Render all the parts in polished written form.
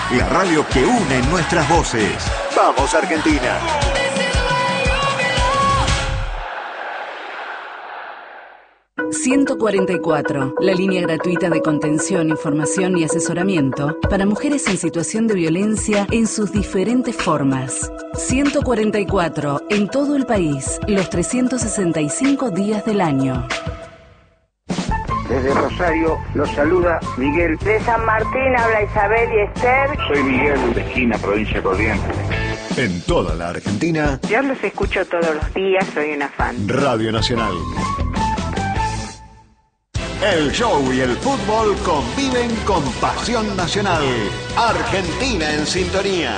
la radio que une nuestras voces. ¡Vamos, Argentina! ...144... la línea gratuita de contención, información y asesoramiento... para mujeres en situación de violencia en sus diferentes formas. 144... en todo el país... los 365 días del año. Desde Rosario los saluda Miguel. De San Martín habla Isabel y Esther. Soy Miguel, de Esquina, provincia de Corrientes. En toda la Argentina... yo los escucho todos los días, soy una fan. Radio Nacional. El show y el fútbol conviven con pasión nacional. Argentina en sintonía.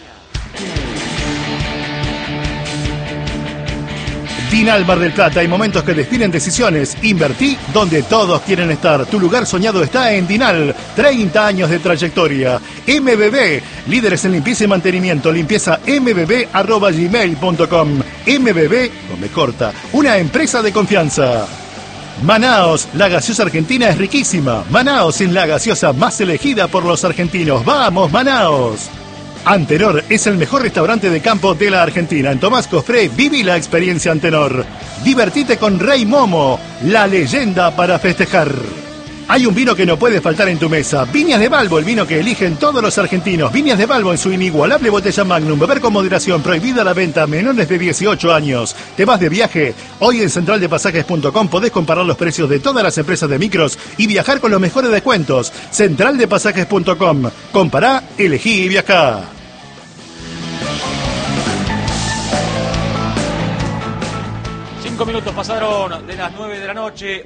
Dinal Mar del Plata, hay momentos que definen decisiones. Invertí donde todos quieren estar. Tu lugar soñado está en Dinal. 30 años de trayectoria. MBB, líderes en limpieza y mantenimiento. Limpieza mbb@gmail.com. MBB, con B corta, una empresa de confianza. Manaos, la gaseosa argentina es riquísima. Manaos es la gaseosa más elegida por los argentinos. ¡Vamos, Manaos! Antenor es el mejor restaurante de campo de la Argentina. En Tomás Cofré, viví la experiencia Antenor. Divertite con Rey Momo, la leyenda para festejar. Hay un vino que no puede faltar en tu mesa. Viñas de Balbo, el vino que eligen todos los argentinos. Viñas de Balbo en su inigualable botella Magnum. Beber con moderación, prohibida la venta a menores de 18 años. ¿Te vas de viaje? Hoy en centraldepasajes.com podés comparar los precios de todas las empresas de micros y viajar con los mejores descuentos. Centraldepasajes.com. Compará, elegí y viajá. Minutos pasaron de las 9 de la noche,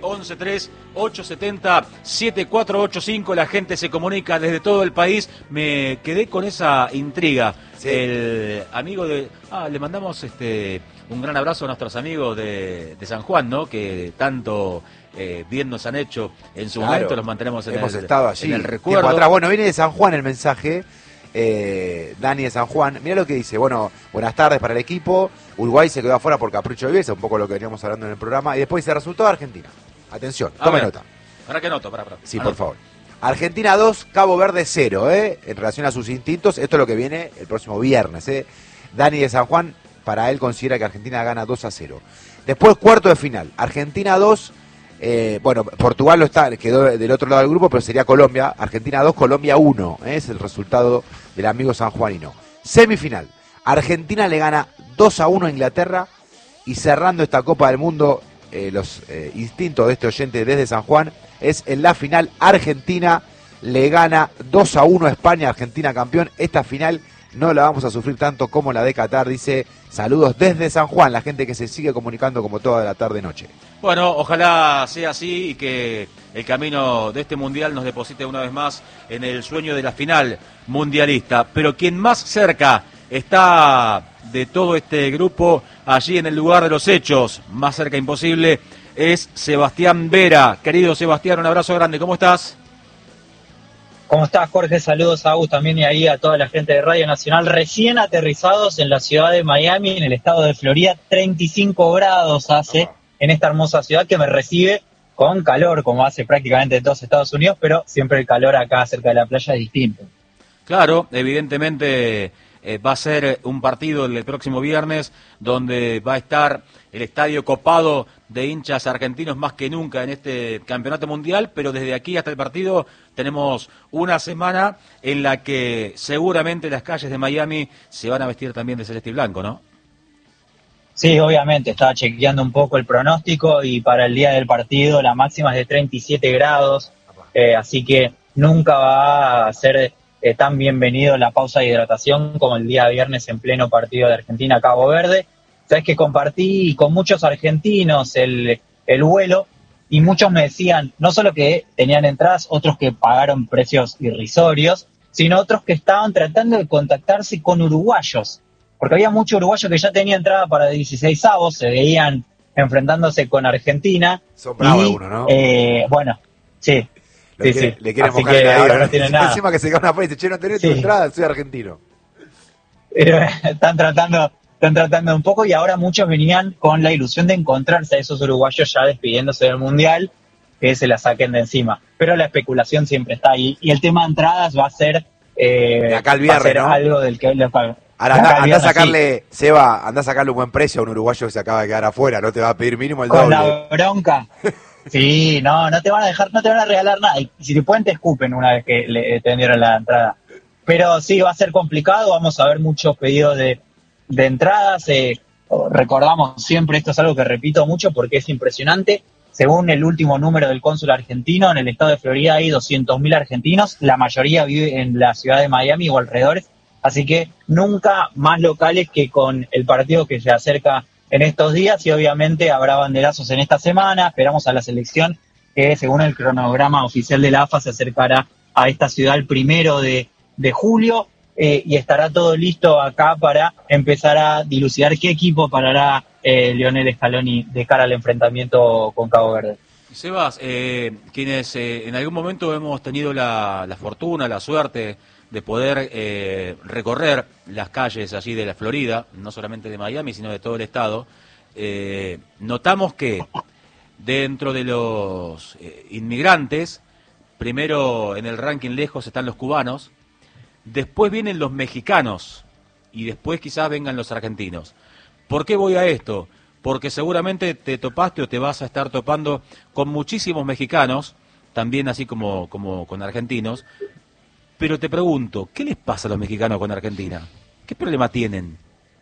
11-3-870-7485. La gente se comunica desde todo el país. Me quedé con esa intriga. Sí. El amigo de... le mandamos un gran abrazo a nuestros amigos de San Juan, ¿no? Que tanto bien nos han hecho en su momento. Los mantenemos en estado allí, en el recuerdo. Atrás. Bueno, viene de San Juan el mensaje. Dani de San Juan, mira lo que dice. Bueno, buenas tardes para el equipo. Uruguay se quedó afuera por capricho de Bielsa, un poco lo que veníamos hablando en el programa. Y después dice resultado de Argentina. Atención, tome nota. ¿Para qué noto? Sí, por favor. Argentina 2, Cabo Verde 0, en relación a sus instintos. Esto es lo que viene el próximo viernes. Dani de San Juan, para él considera que Argentina gana 2-0. Después, cuarto de final. Argentina 2, Portugal quedó del otro lado del grupo, pero sería Colombia. Argentina 2, Colombia 1. Es el resultado del amigo sanjuanino. Semifinal. Argentina le gana 2-1 a Inglaterra. Y cerrando esta Copa del Mundo, los instintos de este oyente desde San Juan, es en la final. Argentina le gana 2-1 a España. Argentina campeón. Esta final no la vamos a sufrir tanto como la de Qatar. Dice, saludos desde San Juan, la gente que se sigue comunicando como toda la tarde-noche. Bueno, ojalá sea así y que el camino de este mundial nos deposite una vez más en el sueño de la final mundialista. Pero quien más cerca está de todo este grupo, allí en el lugar de los hechos, más cerca imposible, es Sebastián Vera. Querido Sebastián, un abrazo grande, ¿cómo estás? ¿Cómo estás, Jorge? Saludos a vos también y ahí a toda la gente de Radio Nacional. Recién aterrizados en la ciudad de Miami, en el estado de Florida. 35 grados hace en esta hermosa ciudad que me recibe con calor, como hace prácticamente en todos Estados Unidos, pero siempre el calor acá cerca de la playa es distinto. Claro, evidentemente va a ser un partido el próximo viernes donde va a estar el estadio copado de hinchas argentinos más que nunca en este campeonato mundial, pero desde aquí hasta el partido tenemos una semana en la que seguramente las calles de Miami se van a vestir también de celeste y blanco, ¿no? Sí, obviamente, estaba chequeando un poco el pronóstico y para el día del partido la máxima es de 37 grados, así que nunca va a ser tan bienvenido la pausa de hidratación como el día viernes en pleno partido de Argentina-Cabo Verde. Sabes que compartí con muchos argentinos el vuelo y muchos me decían no solo que tenían entradas, otros que pagaron precios irrisorios, sino otros que estaban tratando de contactarse con uruguayos, porque había muchos uruguayos que ya tenían entrada para 16avos, se veían enfrentándose con Argentina. Son bravos algunos, ¿no? Bueno, sí. Le quieren así mojar que la ahora no tienen nada. Encima que se queda una fe y dice, che, no tenés tu entrada, soy argentino. Están tratando un poco y ahora muchos venían con la ilusión de encontrarse a esos uruguayos ya despidiéndose del Mundial, que se la saquen de encima. Pero la especulación siempre está ahí y el tema de entradas va a ser De acá al va a viernes, ser ¿no? algo del que Ahora acá al anda a viernes, sacarle, Seba, anda a sacarle un buen precio a un uruguayo que se acaba de quedar afuera, no te va a pedir mínimo el con doble. la bronca. Sí, no te van a dejar, no te van a regalar nada. Y si te pueden, te escupen una vez que te vendieron la entrada. Pero sí, va a ser complicado, vamos a ver muchos pedidos de entradas. Recordamos siempre, esto es algo que repito mucho porque es impresionante. Según el último número del cónsul argentino, en el estado de Florida hay 200.000 argentinos, la mayoría vive en la ciudad de Miami o alrededores, así que nunca más locales que con el partido que se acerca en estos días, y obviamente habrá banderazos en esta semana. Esperamos a la selección que, según el cronograma oficial de la AFA, se acercará a esta ciudad el 1 de julio, y estará todo listo acá para empezar a dilucidar qué equipo parará Lionel Scaloni de cara al enfrentamiento con Cabo Verde. Sebas, quienes en algún momento hemos tenido la fortuna, la suerte de poder recorrer las calles allí de la Florida, no solamente de Miami, sino de todo el estado, notamos que dentro de los inmigrantes, primero en el ranking lejos están los cubanos, después vienen los mexicanos y después quizás vengan los argentinos. ¿Por qué voy a esto? Porque seguramente te topaste o te vas a estar topando con muchísimos mexicanos, también así como con argentinos, pero te pregunto, ¿qué les pasa a los mexicanos con Argentina? ¿Qué problema tienen?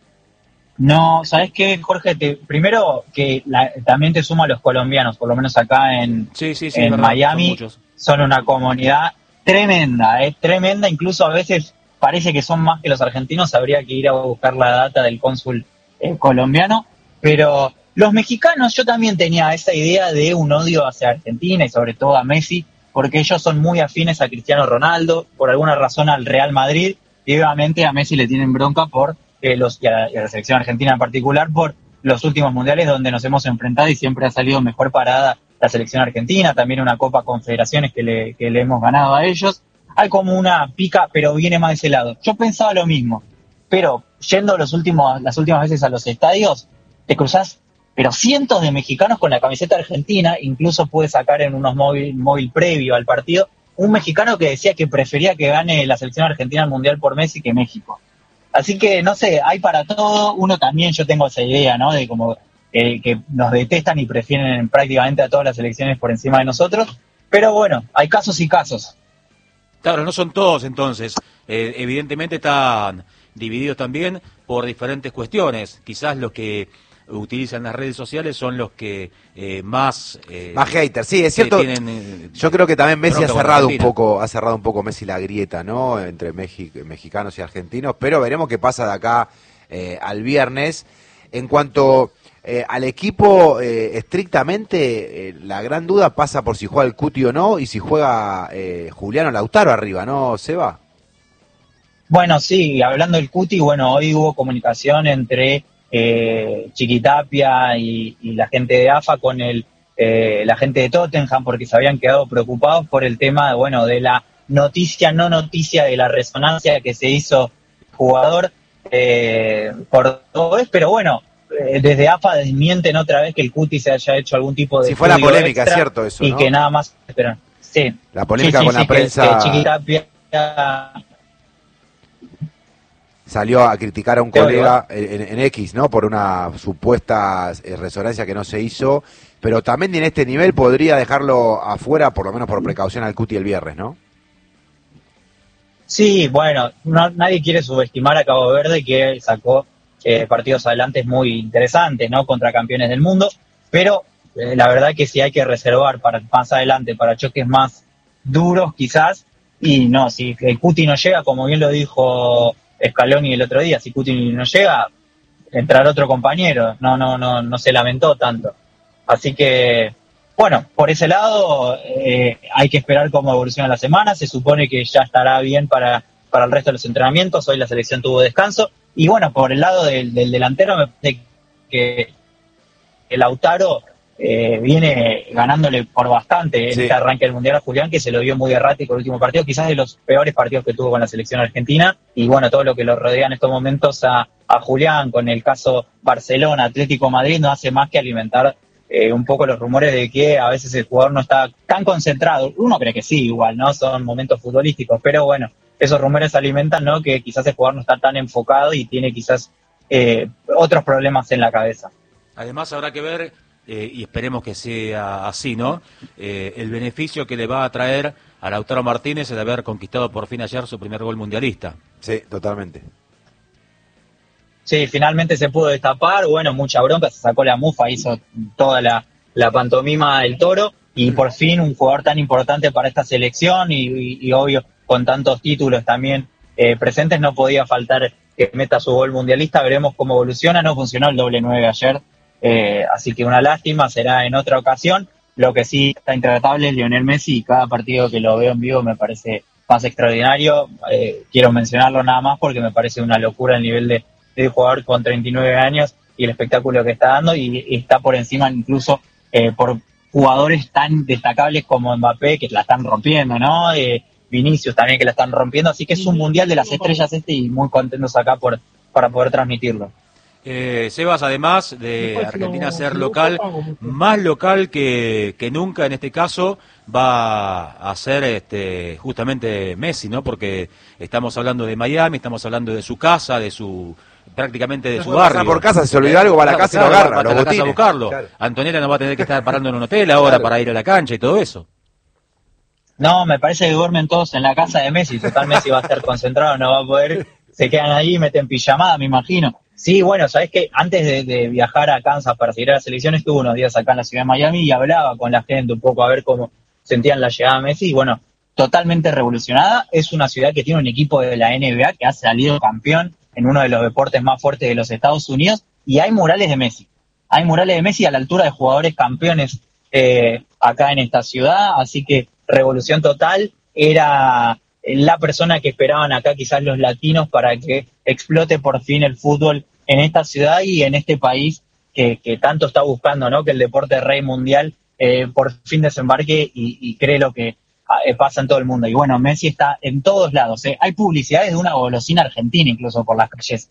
No, ¿sabés qué, Jorge? Primero que también te sumo a los colombianos, por lo menos acá en verdad, Miami, son una comunidad tremenda, tremenda, incluso a veces parece que son más que los argentinos, habría que ir a buscar la data del cónsul colombiano, pero los mexicanos, yo también tenía esa idea de un odio hacia Argentina y sobre todo a Messi, porque ellos son muy afines a Cristiano Ronaldo, por alguna razón al Real Madrid, y obviamente a Messi le tienen bronca por y a la selección argentina en particular, por los últimos mundiales donde nos hemos enfrentado y siempre ha salido mejor parada la selección argentina, también una Copa Confederaciones que le hemos ganado a ellos. Hay como una pica, pero viene más de ese lado. Yo pensaba lo mismo, pero yendo las últimas veces a los estadios, te cruzás, pero cientos de mexicanos con la camiseta argentina, incluso pude sacar en unos móvil previo al partido, un mexicano que decía que prefería que gane la selección argentina al Mundial por Messi que México. Así que, no sé, hay para todo. Uno también, yo tengo esa idea, ¿no? De como que nos detestan y prefieren prácticamente a todas las selecciones por encima de nosotros. Pero bueno, hay casos y casos. Claro, no son todos entonces. Evidentemente están divididos también por diferentes cuestiones. Quizás los que utilizan las redes sociales son los que más haters, sí, es cierto. Yo creo que también Messi ha cerrado un poco Messi la grieta, ¿no? Entre mexicanos y argentinos, pero veremos qué pasa de acá al viernes. En cuanto al equipo, estrictamente, la gran duda pasa por si juega el Cuti o no, y si juega Julián o Lautaro arriba, ¿no, Seba? Bueno, sí, hablando del Cuti, bueno, hoy hubo comunicación entre Chiquitapia y la gente de AFA con la gente de Tottenham, porque se habían quedado preocupados por el tema, bueno, de la no noticia de la resonancia que se hizo jugador cordobés, pero bueno, desde AFA desmienten otra vez que el Cuti se haya hecho algún tipo de... Si fue la polémica, es cierto eso, y ¿no? que nada más... Pero, sí. La polémica con la prensa... Que Chiquitapia... Salió a criticar a un colega en X, ¿no? Por una supuesta resonancia que no se hizo, pero también en este nivel podría dejarlo afuera, por lo menos por precaución, al Cuti el viernes, ¿no? Sí, bueno, nadie quiere subestimar a Cabo Verde, que sacó partidos adelante muy interesantes, ¿no? Contra campeones del mundo, pero la verdad que sí hay que reservar para más adelante, para choques más duros quizás, y no, si el Cuti no llega, como bien lo dijo Scaloni el otro día, si Cuti no llega, entrará otro compañero, no se lamentó tanto. Así que, bueno, por ese lado hay que esperar cómo evoluciona la semana. Se supone que ya estará bien para el resto de los entrenamientos. Hoy la selección tuvo descanso. Y bueno, por el lado del delantero, me parece que el Lautaro viene ganándole por bastante en este arranque del Mundial a Julián, que se lo vio muy errático el último partido, quizás de los peores partidos que tuvo con la selección argentina, y bueno, todo lo que lo rodea en estos momentos a Julián, con el caso Barcelona, Atlético Madrid, no hace más que alimentar un poco los rumores de que a veces el jugador no está tan concentrado. Uno cree que sí, igual, ¿no? Son momentos futbolísticos, pero bueno, esos rumores alimentan, ¿no? Que quizás el jugador no está tan enfocado y tiene quizás otros problemas en la cabeza. Además habrá que ver, y esperemos que sea así, ¿no? El beneficio que le va a traer a Lautaro Martínez el haber conquistado por fin ayer su primer gol mundialista. Sí, totalmente. Sí, finalmente se pudo destapar, bueno, mucha bronca, se sacó la mufa, hizo toda la pantomima del Toro, y por fin un jugador tan importante para esta selección y obvio con tantos títulos también presentes no podía faltar que meta su gol mundialista. Veremos cómo evoluciona. No funcionó el doble 9 ayer, así que una lástima, será en otra ocasión. Lo que sí está intratable es Lionel Messi, y cada partido que lo veo en vivo me parece más extraordinario. Quiero mencionarlo nada más porque me parece una locura el nivel de jugador con 39 años y el espectáculo que está dando, y está por encima incluso por jugadores tan destacables como Mbappé, que la están rompiendo, ¿no? Vinicius también, que la están rompiendo, así que es un mundial de las estrellas y muy contentos acá para poder transmitirlo. Sebas, además de Argentina ser local, más local que nunca en este caso va a ser justamente Messi, ¿no? Porque estamos hablando de Miami, estamos hablando de su casa, prácticamente de su barrio. Pasa por casa, se olvidó algo, va a la casa y lo agarra, va a la casa a buscarlo. Claro. Antonella no va a tener que estar parando en un hotel ahora para ir a la cancha y todo eso. No, me parece que duermen todos en la casa de Messi. Total, Messi va a estar concentrado, no va a poder. Se quedan ahí, meten pijamada, me imagino. Sí, bueno, sabés que antes de viajar a Kansas para seguir a la selección, estuve unos días acá en la ciudad de Miami y hablaba con la gente un poco a ver cómo sentían la llegada de Messi. Y bueno, totalmente revolucionada. Es una ciudad que tiene un equipo de la NBA que ha salido campeón en uno de los deportes más fuertes de los Estados Unidos, y hay murales de Messi. Hay murales de Messi a la altura de jugadores campeones acá en esta ciudad, así que revolución total. Era la persona que esperaban acá quizás los latinos para que explote por fin el fútbol en esta ciudad y en este país que tanto está buscando, ¿no? Que el deporte rey mundial por fin desembarque y cree lo que pasa en todo el mundo. Y bueno, Messi está en todos lados. Hay publicidades de una golosina argentina incluso por las calles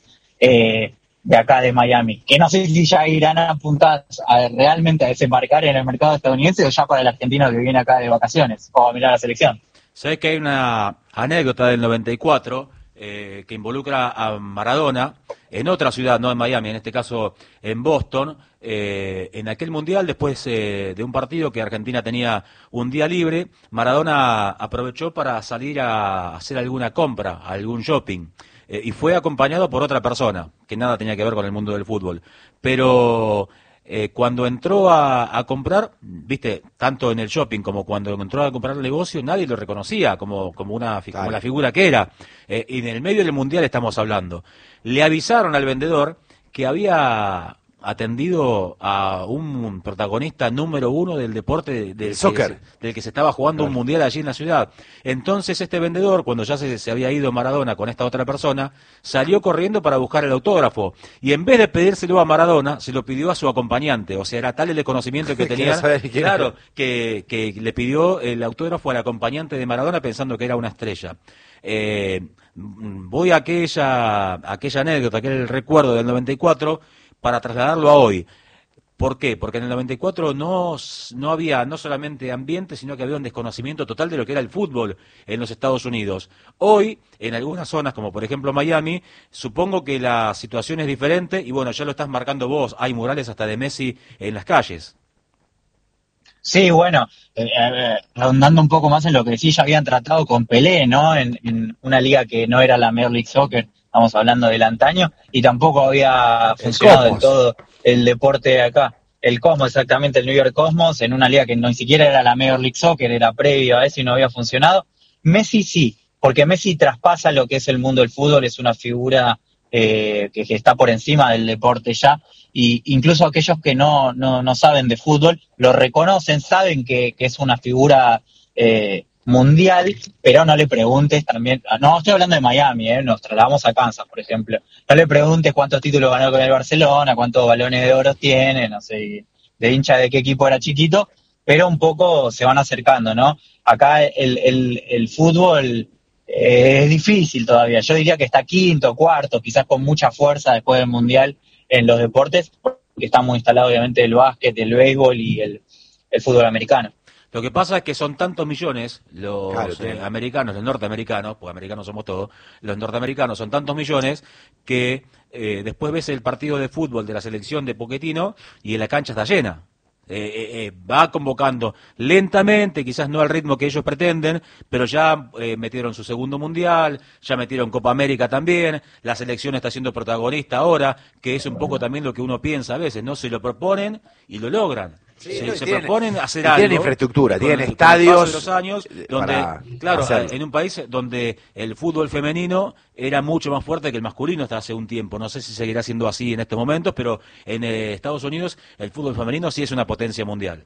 de acá de Miami, que no sé si ya irán apuntadas realmente a desembarcar en el mercado estadounidense o ya para el argentino que viene acá de vacaciones o a mirar la selección. Sabés que hay una anécdota del 94 que involucra a Maradona en otra ciudad, no en Miami, en este caso en Boston, en aquel mundial, después de un partido que Argentina tenía un día libre, Maradona aprovechó para salir a hacer alguna compra, algún shopping, y fue acompañado por otra persona, que nada tenía que ver con el mundo del fútbol, pero cuando entró a comprar, viste, tanto en el shopping como cuando entró a comprar el negocio, nadie lo reconocía como la figura que era. Y en el medio del mundial estamos hablando. Le avisaron al vendedor que había atendido a un protagonista número 1 del deporte del que se estaba jugando un mundial allí en la ciudad. Entonces este vendedor, cuando ya se había ido Maradona con esta otra persona, salió corriendo para buscar el autógrafo y en vez de pedírselo a Maradona, se lo pidió a su acompañante. O sea, era tal el desconocimiento que tenía, claro, que le pidió el autógrafo al acompañante de Maradona pensando que era una estrella. Voy a aquella anécdota, aquel recuerdo del 94 para trasladarlo a hoy. ¿Por qué? Porque en el 94 no había no solamente ambiente, sino que había un desconocimiento total de lo que era el fútbol en los Estados Unidos. Hoy, en algunas zonas, como por ejemplo Miami, supongo que la situación es diferente y bueno, ya lo estás marcando vos, hay murales hasta de Messi en las calles. Sí, bueno, ahondando un poco más en lo que sí ya habían tratado con Pelé, ¿no? En una liga que no era la Major League Soccer, estamos hablando del antaño, y tampoco había funcionado del todo el deporte de acá. El Cosmos, exactamente, el New York Cosmos, en una liga que no ni siquiera era la Major League Soccer, era previo a eso y no había funcionado. Messi sí, porque Messi traspasa lo que es el mundo del fútbol, es una figura que está por encima del deporte ya, y incluso aquellos que no saben de fútbol lo reconocen, saben que es una figura mundial, pero no le preguntes también, no estoy hablando de Miami, nos trasladamos a Kansas, por ejemplo, no le preguntes cuántos títulos ganó con el Barcelona, cuántos balones de oro tiene, no sé, de hincha de qué equipo era chiquito, pero un poco se van acercando, ¿no? Acá el fútbol es difícil todavía, yo diría que está quinto, cuarto, quizás con mucha fuerza después del Mundial en los deportes, porque porque está muy instalado obviamente el básquet, el béisbol y el fútbol americano. Lo que pasa es que son tantos millones los Claro, americanos, los norteamericanos, porque americanos somos todos, los norteamericanos son tantos millones que después ves el partido de fútbol de la selección de Pochettino y la cancha está llena. Va convocando lentamente, quizás no al ritmo que ellos pretenden, pero ya metieron su segundo mundial, ya metieron Copa América también, la selección está siendo protagonista ahora, que es un poco también lo que uno piensa a veces, ¿no? Se lo proponen y lo logran. Sí, se proponen hacer algo. Tienen algo. infraestructura, tienen Con estadios. el paso de los años, donde, claro, hacerlo. en un país donde el fútbol femenino era mucho más fuerte que el masculino hasta hace un tiempo. No sé si seguirá siendo así en estos momentos, pero en Estados Unidos el fútbol femenino sí es una potencia mundial.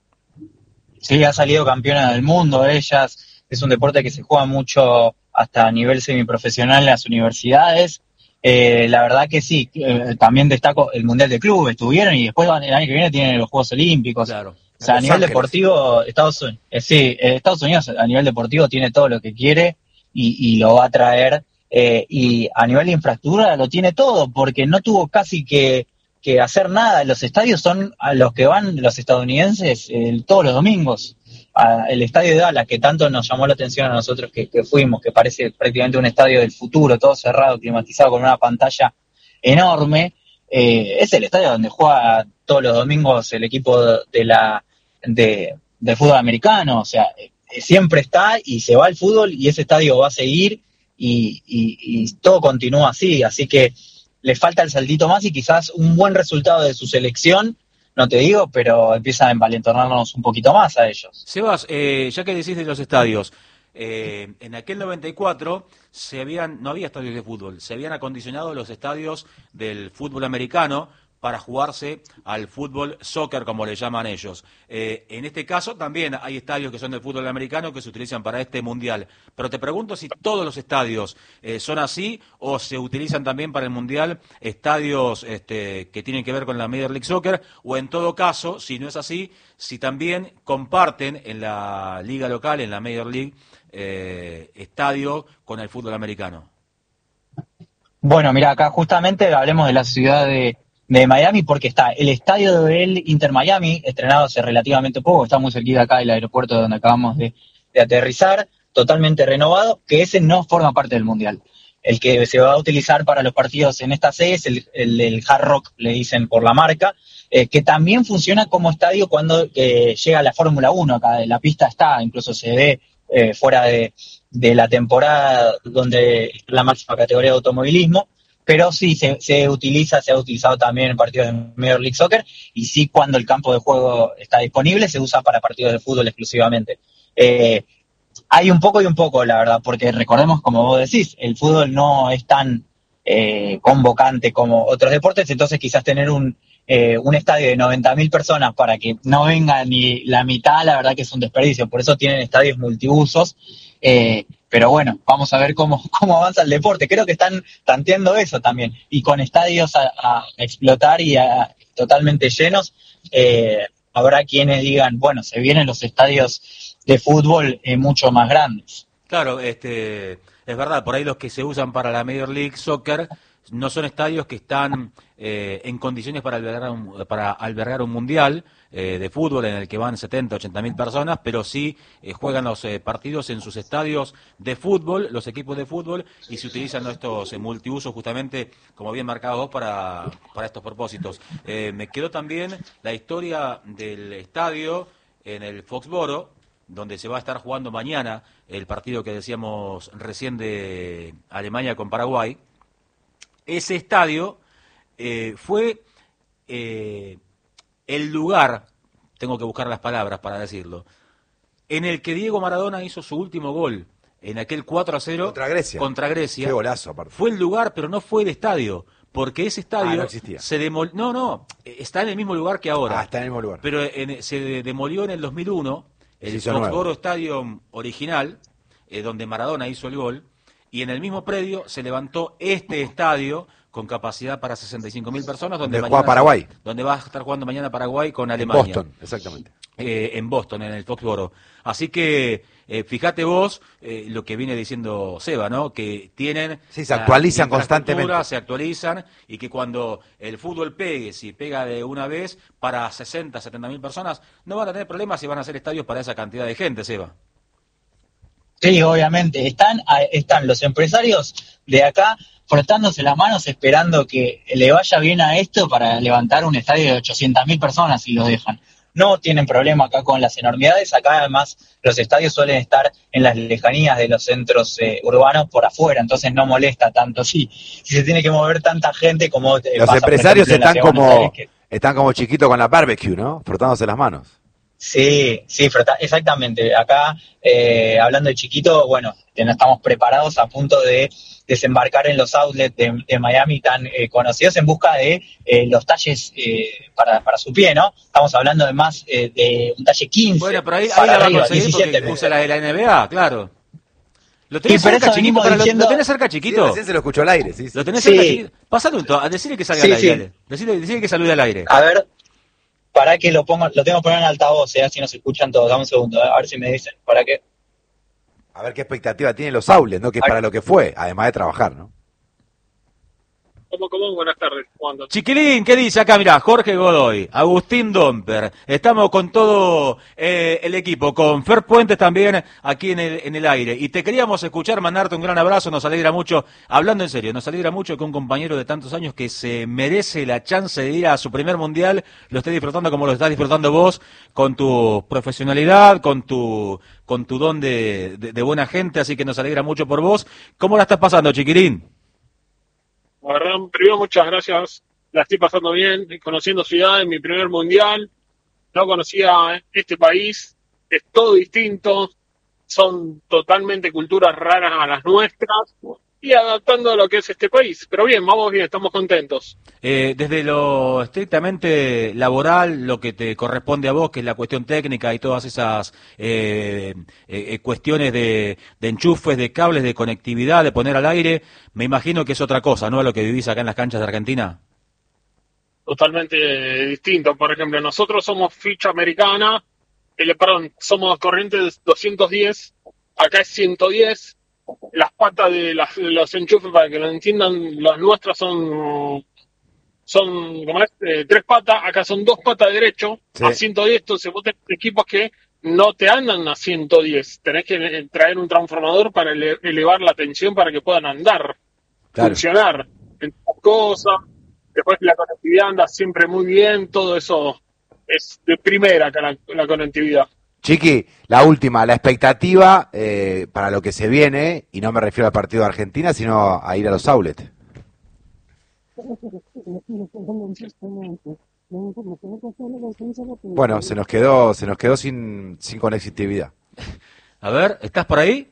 Sí, ha salido campeona del mundo ellas. Es un deporte que se juega mucho hasta a nivel semiprofesional en las universidades. La verdad que sí, también destaco el Mundial de Clubes, estuvieron y después el año que viene tienen los Juegos Olímpicos. Claro. O sea, a nivel deportivo, Estados Unidos a nivel deportivo tiene todo lo que quiere y lo va a traer. Y a nivel de infraestructura lo tiene todo, porque no tuvo casi que hacer nada. Los estadios son a los que van los estadounidenses todos los domingos. El estadio de Dallas, que tanto nos llamó la atención a nosotros que fuimos, que parece prácticamente un estadio del futuro, todo cerrado, climatizado, con una pantalla enorme, es el estadio donde juega todos los domingos el equipo de fútbol americano. O sea, siempre está y se va al fútbol y ese estadio va a seguir y todo continúa así que le falta el saltito más y quizás un buen resultado de su selección, no te digo, pero empieza a envalentonarnos un poquito más a ellos. Sebas, ya que decís de los estadios, en aquel 94 no había estadios de fútbol, se habían acondicionado los estadios del fútbol americano para jugarse al fútbol soccer, como le llaman ellos. En este caso también hay estadios que son del fútbol americano que se utilizan para este mundial. Pero te pregunto si todos los estadios son así o se utilizan también para el mundial estadios que tienen que ver con la Major League Soccer, o en todo caso, si no es así, si también comparten en la liga local, en la Major League, estadio con el fútbol americano. Bueno, mira, acá justamente hablemos de la ciudad de Miami, porque está el estadio del Inter Miami, estrenado hace relativamente poco, está muy cerquita acá del aeropuerto donde acabamos de aterrizar, totalmente renovado, que ese no forma parte del Mundial. El que se va a utilizar para los partidos en esta sede es el Hard Rock, le dicen por la marca, que también funciona como estadio cuando llega la Fórmula 1, acá la pista está, incluso se ve fuera de la temporada donde la máxima categoría de automovilismo. Pero sí, se ha utilizado también en partidos de Major League Soccer, y sí, cuando el campo de juego está disponible, se usa para partidos de fútbol exclusivamente. Hay un poco y un poco, la verdad, porque recordemos, como vos decís, el fútbol no es tan convocante como otros deportes, entonces quizás tener un estadio de 90.000 personas para que no venga ni la mitad, la verdad que es un desperdicio. Por eso tienen estadios multiusos. Pero bueno, vamos a ver cómo avanza el deporte. Creo que están tanteando eso también. Y con estadios a explotar y totalmente llenos, habrá quienes digan, bueno, se vienen los estadios de fútbol mucho más grandes. Claro, es verdad, por ahí los que se usan para la Major League Soccer no son estadios que están en condiciones para albergar un mundial de fútbol en el que van 70, 80.000 personas, pero sí juegan los partidos en sus estadios de fútbol, los equipos de fútbol, y se utilizan estos multiusos justamente, como bien marcados vos, para estos propósitos. Me quedó también la historia del estadio en el Foxboro, donde se va a estar jugando mañana el partido que decíamos recién de Alemania con Paraguay. Ese estadio fue el lugar, tengo que buscar las palabras para decirlo, en el que Diego Maradona hizo su último gol, en aquel 4-0 contra Grecia. Qué golazo, aparte. Fue el lugar, pero no fue el estadio, porque ese estadio no existía. se demolió. No, está en el mismo lugar que ahora. Está en el mismo lugar. Pero se demolió en el 2001, el Foxboro Stadium original, donde Maradona hizo el gol, y en el mismo predio se levantó este estadio con capacidad para 65.000 personas, donde juega Paraguay. Donde va a estar jugando mañana Paraguay con Alemania. Boston, exactamente. en Boston, en el Foxboro. Así que fíjate vos lo que viene diciendo Seba, ¿no? Que tienen... Sí, se actualizan constantemente. Se actualizan y que cuando el fútbol pegue, si pega de una vez, para 60, 70 mil personas, no van a tener problemas si van a hacer estadios para esa cantidad de gente, Seba. Sí, obviamente. Están los empresarios de acá frotándose las manos esperando que le vaya bien a esto para levantar un estadio de 800.000 personas si lo dejan. No tienen problema acá con las enormidades. Acá además los estadios suelen estar en las lejanías de los centros urbanos por afuera, entonces no molesta tanto. Sí, si se tiene que mover tanta gente como... los empresarios están como chiquitos con la barbecue, ¿no? Frotándose las manos. Sí, exactamente. Acá, hablando de chiquito, bueno, estamos preparados a punto de desembarcar en los outlets de Miami tan conocidos en busca de los talles para su pie, ¿no? Estamos hablando de más de un talle 15. Bueno, pero ahí para la va a arriba, conseguir 17. porque usa la de la NBA, claro. ¿Lo tenés Sí, pero cerca, eso chiquito? venimos diciendo- ¿Lo tenés cerca, Sí, chiquito? recién se lo escuchó al aire, sí. ¿Lo tenés Sí. cerca, chiquito? Pasalo a decirle que salga Sí, al aire. sí. Dale. Decirle que salude al aire. A ver, para que lo tengo que poner en altavoz, así nos escuchan todos. Dame un segundo, a ver si me dicen. ¿Para qué? A ver qué expectativa tienen los outlets, ¿no? Que es para lo que fue, además de trabajar, ¿no? ¿Cómo? Buenas tardes, Juan. Chiquilín, ¿qué dice acá? Mirá, Jorge Godoy, Agustín Domper, estamos con todo el equipo, con Fer Puentes también aquí en el aire. Y te queríamos escuchar, mandarte un gran abrazo, nos alegra mucho, hablando en serio, nos alegra mucho que un compañero de tantos años que se merece la chance de ir a su primer mundial, lo esté disfrutando como lo estás disfrutando vos, con tu profesionalidad, con tu don de buena gente, así que nos alegra mucho por vos. ¿Cómo la estás pasando, Chiquilín? La verdad, primero, muchas gracias. La estoy pasando bien, conociendo ciudad en mi primer mundial. No conocía este país, es todo distinto. Son totalmente culturas raras a las nuestras y adaptando a lo que es este país. Pero bien, vamos bien, estamos contentos. Desde lo estrictamente laboral, lo que te corresponde a vos, que es la cuestión técnica y todas esas cuestiones de enchufes, de cables, de conectividad, de poner al aire, me imagino que es otra cosa, ¿no? A lo que vivís acá en las canchas de Argentina. Totalmente distinto. Por ejemplo, nosotros somos ficha americana, somos corrientes 210, acá es 110. Las patas de los enchufes, para que lo entiendan, las nuestras son como es, 3 patas, acá son 2 patas derecho, Sí. a 110, entonces vos tenés equipos que no te andan a 110, tenés que traer un transformador para elevar la tensión para que puedan andar, Claro. funcionar, entre otras cosas. Después la conectividad anda siempre muy bien, todo eso es de primera acá la conectividad. Chiqui, la última, la expectativa para lo que se viene, y no me refiero al partido de Argentina, sino a ir a los outlets. Bueno, se nos quedó sin conectividad. A ver, ¿estás por ahí?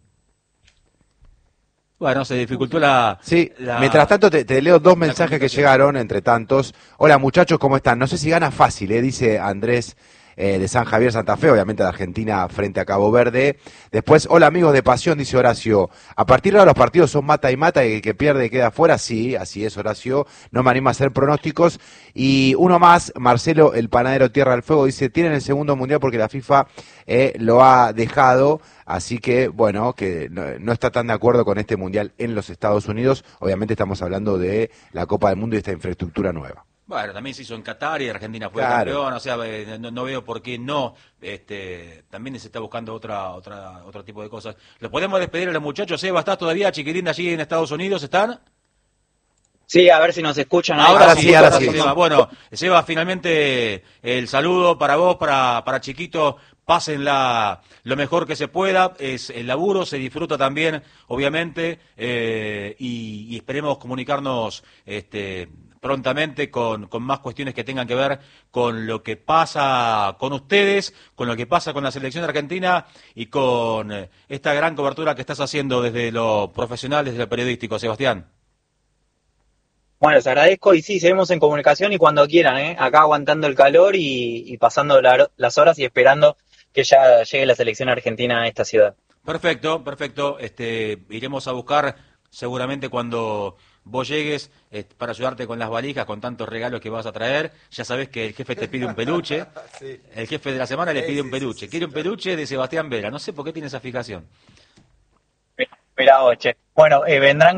Bueno, se dificultó Sí, la- mientras tanto te leo 2 la mensajes que comunicación. llegaron, entre tantos. Hola muchachos, ¿cómo están? No sé si gana fácil, dice Andrés de San Javier, Santa Fe, obviamente de Argentina frente a Cabo Verde. Después, hola amigos de Pasión, dice Horacio. A partir de ahora los partidos son mata y mata, y el que pierde queda fuera. Sí, así es, Horacio. No me animo a hacer pronósticos. Y uno más, Marcelo, el panadero Tierra del Fuego, dice, tienen el segundo mundial porque la FIFA lo ha dejado. Así que, bueno, que no está tan de acuerdo con este mundial en los Estados Unidos. Obviamente estamos hablando de la Copa del Mundo y esta infraestructura nueva. Bueno, también se hizo en Qatar y Argentina fue Claro. campeón, o sea, no veo por qué no. También se está buscando otro tipo de cosas. ¿Lo podemos despedir a los muchachos? Seba, ¿estás todavía, Chiquilín, allí en Estados Unidos? ¿Están? Sí, a ver si nos escuchan. Ahora sí. Seba. Bueno, Seba, finalmente el saludo para vos, para Chiquito. Pásenla lo mejor que se pueda, es el laburo, se disfruta también, obviamente, y esperemos comunicarnos prontamente con más cuestiones que tengan que ver con lo que pasa con ustedes, con lo que pasa con la selección argentina y con esta gran cobertura que estás haciendo desde lo profesional, desde lo periodístico, Sebastián. Bueno, les agradezco y sí, seguimos en comunicación y cuando quieran, acá aguantando el calor y pasando las horas y esperando que ya llegue la selección argentina a esta ciudad. Perfecto. Iremos a buscar seguramente cuando vos llegues para ayudarte con las valijas, con tantos regalos que vas a traer, ya sabés que el jefe te pide un peluche, Sí. el jefe de la semana le pide un Sí, peluche, sí, quiere un peluche de Sebastián Vera, no sé por qué tiene esa fijación. Mirá, oche. Bueno, vendrán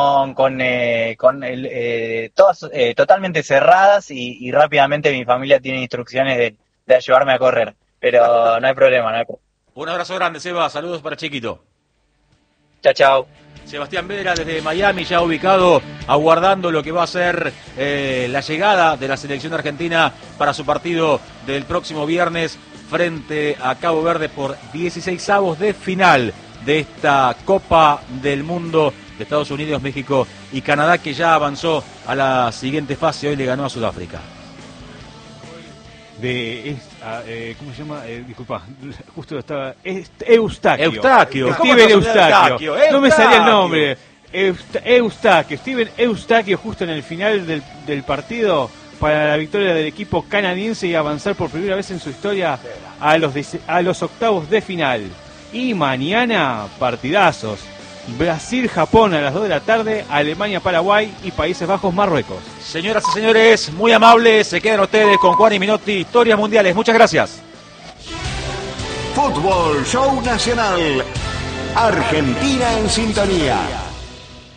todas totalmente cerradas y rápidamente mi familia tiene instrucciones de ayudarme a correr. Pero no hay problema, no hay problema. Un abrazo grande, Seba, saludos para Chiquito. Chao, chao. Sebastián Vera desde Miami, ya ubicado, aguardando lo que va a ser la llegada de la selección argentina para su partido del próximo viernes frente a Cabo Verde por 16avos de final de esta Copa del Mundo de Estados Unidos, México y Canadá, que ya avanzó a la siguiente fase. Hoy le ganó a Sudáfrica. ¿Cómo se llama? Disculpa, justo estaba... Eustaquio. Steven Eustaquio. No me salía el nombre. Eustaquio. Steven Eustaquio, justo en el final del partido, para la victoria del equipo canadiense y avanzar por primera vez en su historia a los octavos de final. Y mañana, partidazos. Brasil-Japón a las 2 de la tarde, Alemania-Paraguay y Países Bajos-Marruecos. Señoras y señores, muy amables, se quedan ustedes con Juan y Minotti, Historias Mundiales. Muchas gracias. Fútbol Show Nacional. Argentina en sintonía.